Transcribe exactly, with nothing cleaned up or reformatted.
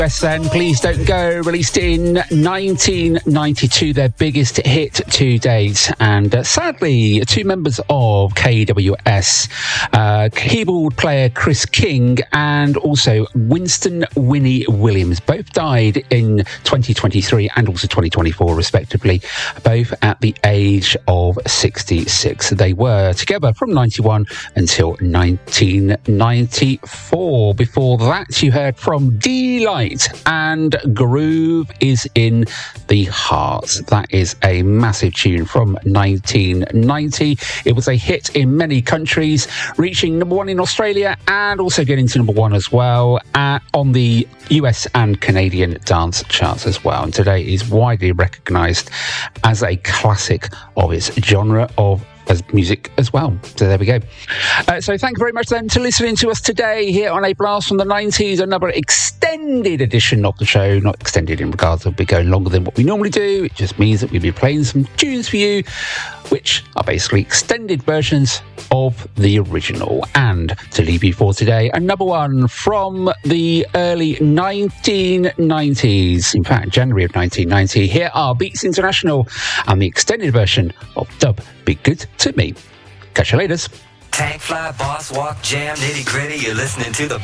S then, Please Don't Go, released in nineteen ninety-two, their biggest hit to date. And uh, sadly, two members of K W S, uh, keyboard player Chris King and also Winston Winnie Williams, both died in twenty twenty-three and also twenty twenty-four, respectively, both at the age of sixty-six. They were together from ninety-one until nineteen ninety-four. Before that, you heard from D-Light and Groove is in the Heart. That is a massive tune from nineteen ninety. It was a hit in many countries, reaching number one in Australia and also getting to number one as well uh, on the U S and Canadian dance charts as well. And today is widely recognised as a classic of its genre of as music as well. So there we go. Uh, so thank you very much then to listening to us today here on A Blast from the nineties, another extended edition of the show. Not extended in regards to we'll be going longer than what we normally do. It just means that we'll be playing some tunes for you, which are basically extended versions of the original. And to leave you for today, another one from the early nineteen nineties, in fact January of nineteen ninety. Here are Beats International and the extended version of Dub Be Good to Me. Catch you later. Tank fly, boss walk, jam, nitty gritty. You're listening to the